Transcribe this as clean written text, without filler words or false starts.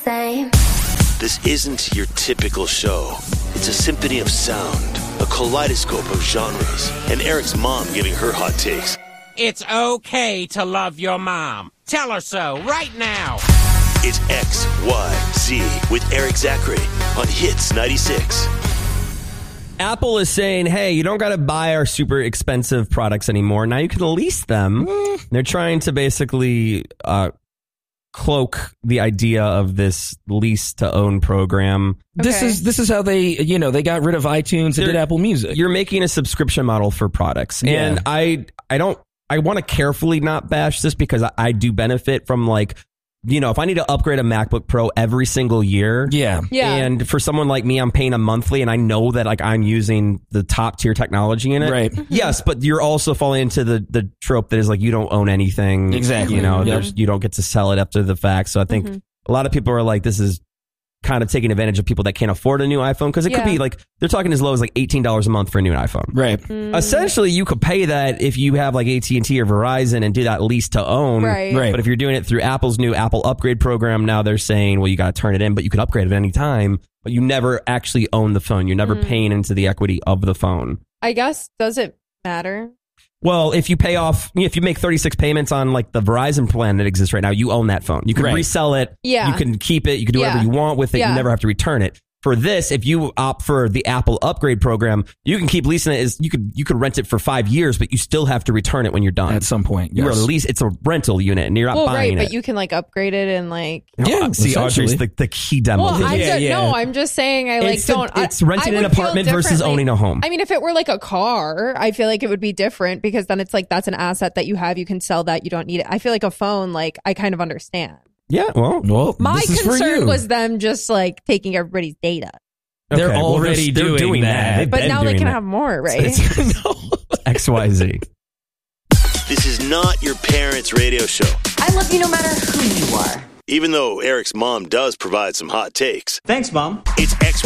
same. This isn't your typical show. It's a symphony of sound, a kaleidoscope of genres, and Eric's mom giving her hot takes. It's okay to love your mom. Tell her so right now. It's XYZ with Eric Zachary on Hits 96. Apple is saying, hey, you don't got to buy our super expensive products anymore. Now you can lease them. They're trying to basically cloak the idea of this lease to own program. This is how they got rid of iTunes and did Apple Music. You're making a subscription model for products. Yeah. And I want to carefully not bash this because I do benefit from if I need to upgrade a MacBook Pro every single year. Yeah. And for someone like me, I'm paying a monthly and I know that I'm using the top tier technology in it. Right. Yes, but you're also falling into the trope that is you don't own anything. Exactly. You don't get to sell it after the fact. So I think a lot of people are like, this is kind of taking advantage of people that can't afford a new iPhone because it could be they're talking as low as $18 a month for a new iPhone. Right. Essentially, you could pay that if you have AT&T or Verizon and do that lease to own. Right. But if you're doing it through Apple's new Apple upgrade program, now they're saying, well, you got to turn it in, but you can upgrade at any time. But you never actually own the phone. You're never paying into the equity of the phone. I guess, does it matter? Well, if you make 36 payments on the Verizon plan that exists right now, you own that phone. You can resell it. Yeah. You can keep it. You can do whatever you want with it. Yeah. You never have to return it. For this, if you opt for the Apple upgrade program, you can keep leasing it. You could rent it for 5 years, but you still have to return it when you're done. At some point, yes. You're at least it's a rental unit, and you're not buying it. But you can upgrade it and See, Audrey's the key demo. Well, no, I'm just saying It's renting an apartment versus owning a home. I mean, if it were like a car, I feel like it would be different because then it's that's an asset that you have. You can sell that. You don't need it. I feel like a phone, I kind of understand. Yeah, well, my concern was them just taking everybody's data. They're already doing that. But now they can have more, right? XYZ. This is not your parents' radio show. I love you no matter who you are. Even though Eric's mom does provide some hot takes. Thanks, Mom. It's XYZ